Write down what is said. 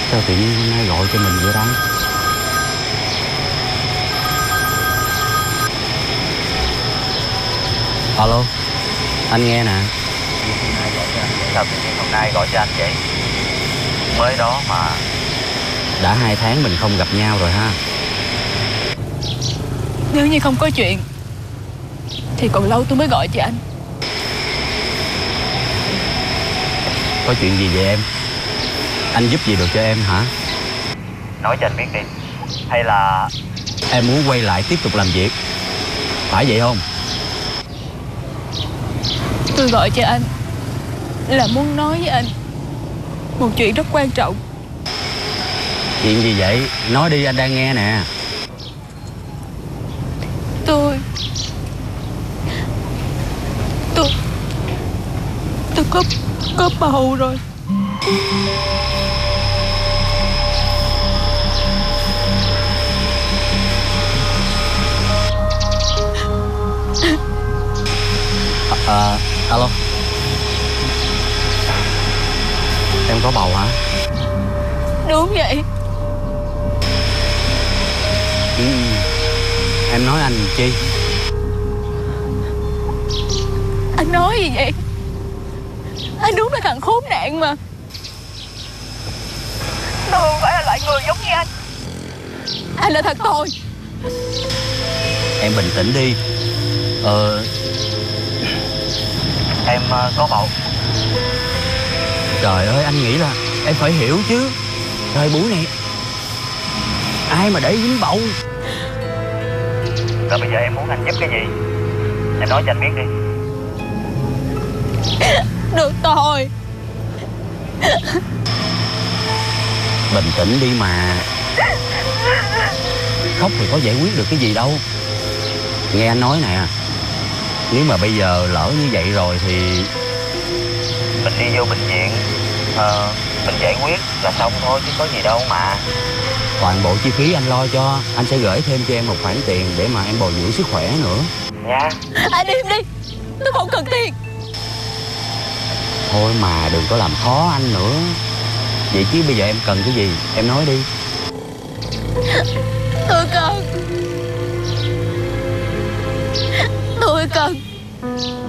Sao tự nhiên hôm nay gọi cho mình vậy đó? Alo, anh nghe nè. Sao tự nhiên hôm nay gọi cho anh vậy? Mới đó mà. Đã 2 tháng mình không gặp nhau rồi ha. Nếu như không có chuyện thì còn lâu tôi mới gọi cho anh. Có chuyện gì vậy em? Anh giúp gì được cho em hả? Nói cho anh biết đi. Hay là Em muốn quay lại tiếp tục làm việc, phải vậy không? Tôi gọi cho anh là muốn nói với anh một chuyện rất quan trọng. Chuyện gì vậy? Nói đi, anh đang nghe nè. Tôi có bầu rồi. Alo. Em có bầu hả? Đúng vậy. Em nói anh chi? Anh nói gì vậy? Anh đúng là thằng khốn nạn mà. Tôi không phải là loại người giống như anh. Anh là thằng tồi. Em bình tĩnh đi. em có bầu. Trời ơi, anh nghĩ là em phải hiểu chứ. Thời buổi này ai mà để dính bầu. Rồi bây giờ em muốn anh giúp cái gì? Em nói cho anh biết đi. Được thôi. Bình tĩnh đi mà. Khóc thì có giải quyết được cái gì đâu. Nghe anh nói nè, nếu mà bây giờ lỡ như vậy rồi thì Mình đi vô bệnh viện, mình giải quyết là xong thôi chứ có gì đâu mà. toàn bộ chi phí anh lo cho. Anh sẽ gửi thêm cho em một khoản tiền để mà em bồi dưỡng sức khỏe nữa Nha. Anh im đi. Tôi không cần tiền. thôi mà đừng có làm khó anh nữa. Vậy chứ bây giờ em cần cái gì em nói đi. Tôi cần